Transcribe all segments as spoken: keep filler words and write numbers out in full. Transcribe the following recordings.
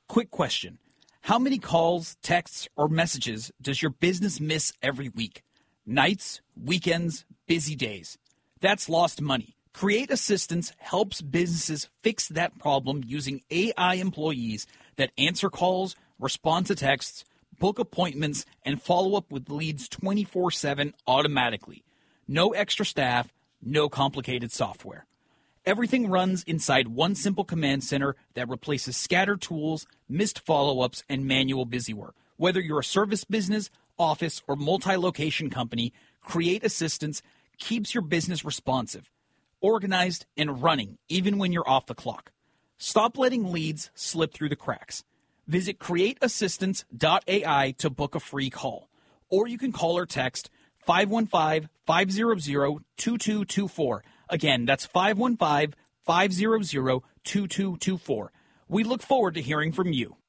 Quick question. How many calls, texts, or messages does your business miss every week? Nights, weekends, busy days. That's lost money. Create Assistance helps businesses fix that problem using A I employees that answer calls, respond to texts, book appointments, and follow up with leads twenty-four seven automatically. No extra staff, no complicated software. Everything runs inside one simple command center that replaces scattered tools, missed follow-ups, and manual busywork. Whether you're a service business, office, or multi-location company, Create Assistance keeps your business responsive, organized, and running even when you're off the clock. Stop letting leads slip through the cracks. Visit create assistance dot A I to book a free call. Or you can call or text five one five, five hundred, two two two four. Again, that's five one five, five hundred, two two two four. We look forward to hearing from you.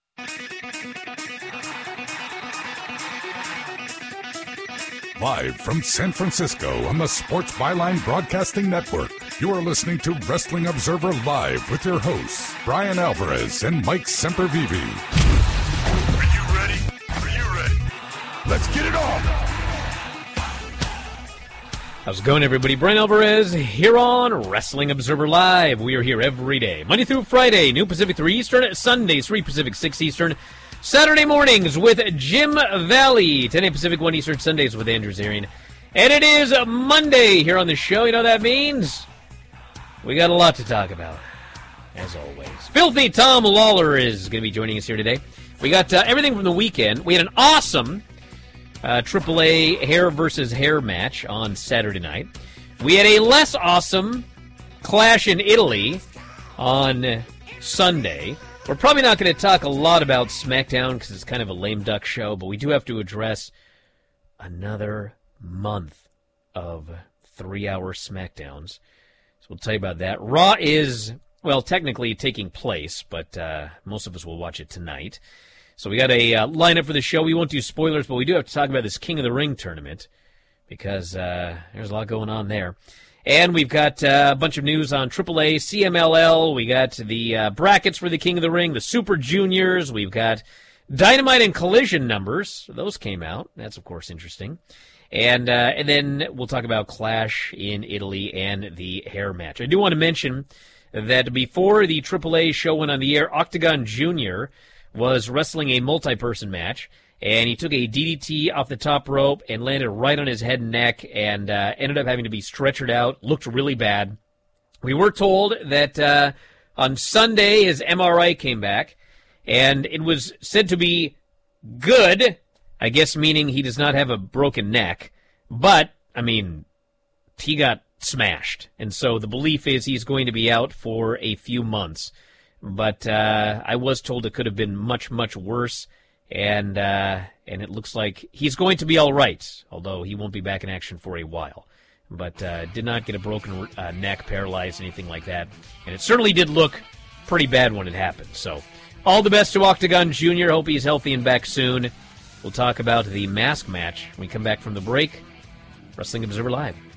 Live from San Francisco on the Sports Byline Broadcasting Network, you are listening to Wrestling Observer Live with your hosts, Brian Alvarez and Mike Sempervive. Are you ready? Are you ready? Let's get it on! How's it going, everybody? Brian Alvarez here on Wrestling Observer Live. We are here every day, Monday through Friday, noon Pacific, three Eastern, Sundays, three Pacific, six Eastern, Saturday mornings with Jim Valley, ten a.m. Pacific, one Eastern, Sundays with Andrew Zarian. And it is Monday here on the show. You know what that means? We got a lot to talk about, as always. Filthy Tom Lawler is going to be joining us here today. We got uh, everything from the weekend. We had an awesome uh, triple A hair versus hair match on Saturday night. We had a less awesome clash in Italy on Sunday. We're probably not going to talk a lot about SmackDown because it's kind of a lame duck show, but we do have to address another month of three-hour SmackDowns. So we'll tell you about that. Raw is, well, technically taking place, but uh, most of us will watch it tonight. So we got a uh, lineup for the show. We won't do spoilers, but we do have to talk about this King of the Ring tournament because uh, there's a lot going on there. And we've got uh, a bunch of news on triple A, C M L L. We got the uh, brackets for the King of the Ring, the Super Juniors. We've got Dynamite and Collision numbers. Those came out. That's, of course, interesting. And uh, and then we'll talk about Clash in Italy and the hair match. I do want to mention that before the triple A show went on the air, Octagon Junior was wrestling a multi-person match. And he took a D D T off the top rope and landed right on his head and neck and uh, ended up having to be stretchered out. Looked really bad. We were told that uh, on Sunday his M R I came back, and it was said to be good, I guess meaning he does not have a broken neck. But, I mean, he got smashed. And so the belief is he's going to be out for a few months. But uh, I was told it could have been much, much worse. And uh, and it looks like he's going to be all right, although he won't be back in action for a while. But uh, did not get a broken uh, neck, paralyzed, anything like that. And it certainly did look pretty bad when it happened. So all the best to Octagon Junior Hope he's healthy and back soon. We'll talk about the mask match when we come back from the break. Wrestling Observer Live.